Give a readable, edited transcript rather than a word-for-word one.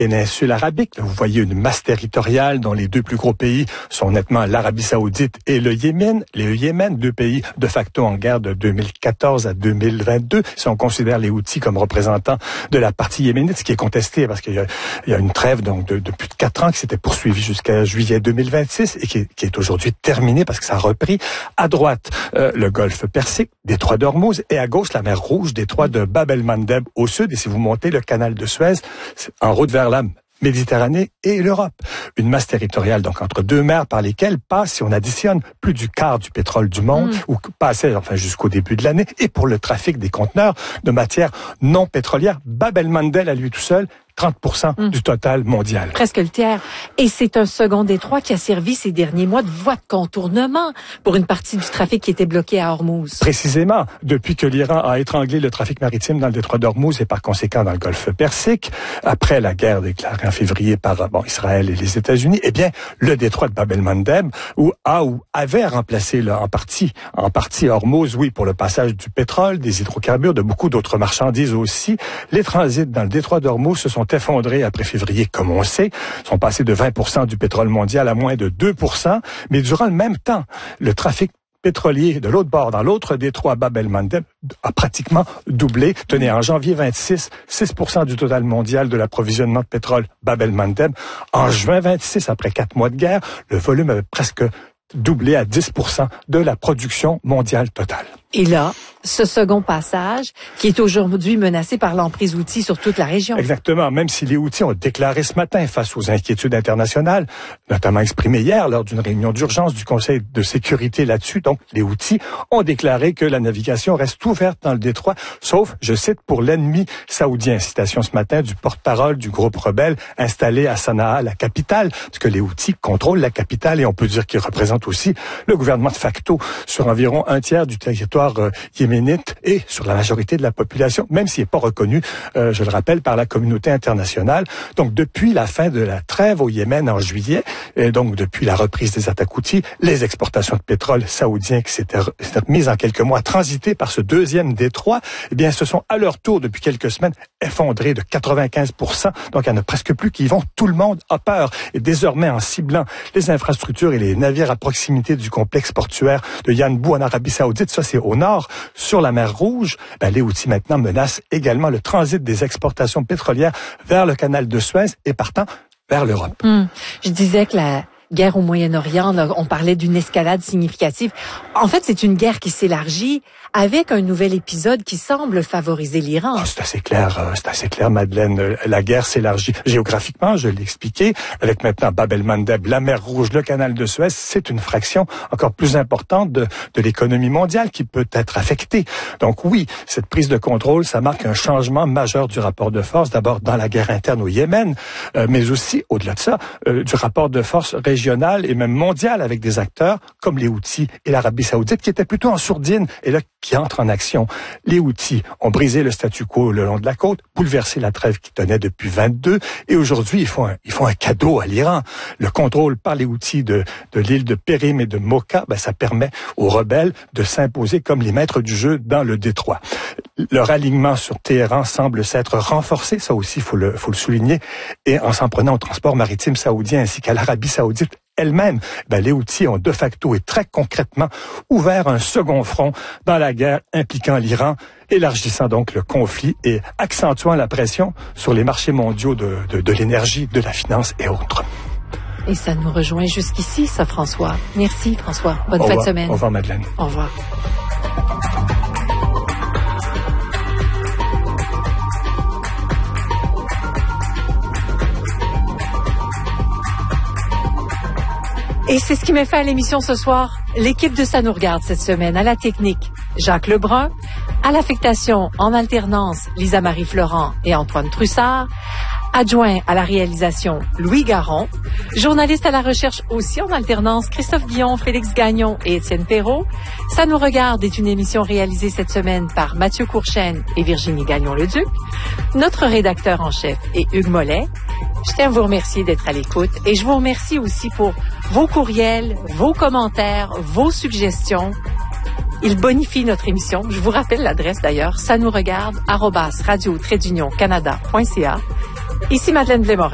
péninsule arabique. Vous voyez une masse territoriale dont les deux plus gros pays sont nettement l'Arabie saoudite et le Yémen. Le Yémen, deux pays de facto en guerre de 2014 à 2022. Si on considère les Houthis comme représentants de la partie yéménite, ce qui est contesté parce qu'il y a une trêve donc de plus de 4 ans qui s'était poursuivie jusqu'à juillet 2026 et qui est aujourd'hui terminée parce que ça a repris. À droite, le golfe Persique, détroit d'Ormuz, et à gauche, la mer Rouge, détroit de Bab el-Mandeb au sud. Et si vous montez le canal de Suez, c'est en route vers la Méditerranée et l'Europe. Une masse territoriale, donc, entre deux mers par lesquelles passe, si on additionne, plus du quart du pétrole du monde, ou passait, enfin, jusqu'au début de l'année, et pour le trafic des conteneurs de matières non pétrolières, Bab el-Mandeb, à lui tout seul, 30% du total mondial. Presque le tiers. Et c'est un second détroit qui a servi ces derniers mois de voie de contournement pour une partie du trafic qui était bloqué à Ormuz. Précisément, depuis que l'Iran a étranglé le trafic maritime dans le détroit d'Ormuz et par conséquent dans le golfe Persique, après la guerre déclarée en février par Israël et les États-Unis, eh bien, le détroit de Bab el-Mandeb, où avait remplacé en partie Ormuz, oui, pour le passage du pétrole, des hydrocarbures, de beaucoup d'autres marchandises aussi. Les transits dans le détroit d'Ormuz se sont effondrés après février, comme on sait, sont passés de 20% du pétrole mondial à moins de 2%, mais durant le même temps, le trafic pétrolier de l'autre bord, dans l'autre détroit Bab el-Mandeb, a pratiquement doublé. Tenez, en janvier 26, 6% du total mondial de l'approvisionnement de pétrole Bab el-Mandeb. En juin 26, après 4 mois de guerre, le volume avait presque doublé à 10% de la production mondiale totale. Et là, ce second passage, qui est aujourd'hui menacé par l'emprise Houthi sur toute la région. Exactement. Même si les Houthis ont déclaré ce matin, face aux inquiétudes internationales, notamment exprimées hier lors d'une réunion d'urgence du Conseil de sécurité là-dessus, donc les Houthis ont déclaré que la navigation reste ouverte dans le détroit, sauf, je cite, pour l'ennemi saoudien. Citation ce matin du porte-parole du groupe rebelle installé à Sanaa, la capitale, parce que les Houthis contrôlent la capitale et on peut dire qu'ils représentent aussi le gouvernement de facto sur environ un tiers du territoire yéménite et sur la majorité de la population, même s'il n'est pas reconnu, je le rappelle, par la communauté internationale. Donc, depuis la fin de la trêve au Yémen en juillet, et donc depuis la reprise des attaques Houthis, les exportations de pétrole saoudiens qui s'étaient mises en quelques mois à transiter par ce deuxième détroit, eh bien, se sont à leur tour, depuis quelques semaines, effondrées de 95%. Donc, il n'y en a presque plus qui y vont. Tout le monde a peur. Et désormais, en ciblant les infrastructures et les navires à proximité du complexe portuaire de Yanbu en Arabie saoudite, ça c'est au nord, sur la mer Rouge, les Houthis maintenant menacent également le transit des exportations pétrolières vers le canal de Suez et partant vers l'Europe. Je disais que la guerre au Moyen-Orient, là, on parlait d'une escalade significative. En fait, c'est une guerre qui s'élargit avec un nouvel épisode qui semble favoriser l'Iran. C'est assez clair, Madeleine. La guerre s'élargit géographiquement, je l'ai expliqué, avec maintenant Bab el-Mandeb, la mer Rouge, le canal de Suez. C'est une fraction encore plus importante de l'économie mondiale qui peut être affectée. Donc oui, cette prise de contrôle, ça marque un changement majeur du rapport de force, d'abord dans la guerre interne au Yémen, mais aussi, au-delà de ça, du rapport de force régional et même mondial avec des acteurs comme les Houthis et l'Arabie saoudite qui étaient plutôt en sourdine et là qui entrent en action. Les Houthis ont brisé le statu quo le long de la côte, bouleversé la trêve qui tenait depuis 22 et aujourd'hui ils font un cadeau à l'Iran. Le contrôle par les Houthis de l'île de Périm et de Mocha, ça permet aux rebelles de s'imposer comme les maîtres du jeu dans le détroit. Leur alignement sur Téhéran semble s'être renforcé, ça aussi faut le souligner, et en s'en prenant au transport maritime saoudien ainsi qu'à l'Arabie saoudite elle-même, les Houthis ont de facto et très concrètement ouvert un second front dans la guerre impliquant l'Iran, élargissant donc le conflit et accentuant la pression sur les marchés mondiaux de l'énergie, de la finance et autres. Et ça nous rejoint jusqu'ici, ça, François. Merci, François. Bonne fin de semaine. Au revoir, Madeleine. Au revoir. Et c'est ce qui met fin à l'émission ce soir. L'équipe de Ça nous regarde cette semaine à la technique, Jacques Lebrun, à l'affectation en alternance, Lisa-Marie Florent et Antoine Trussard, adjoint à la réalisation, Louis Garon, journaliste à la recherche aussi en alternance, Christophe Guillon, Félix Gagnon et Étienne Perrault. Ça nous regarde est une émission réalisée cette semaine par Mathieu Courchaine et Virginie Gagnon-Leduc. Notre rédacteur en chef est Hugues Mollet. Je tiens à vous remercier d'être à l'écoute et je vous remercie aussi pour vos courriels, vos commentaires, vos suggestions. Ils bonifient notre émission. Je vous rappelle l'adresse d'ailleurs, ça nous regarde @radio-canada.ca. Ici Madeleine Blais-Morin.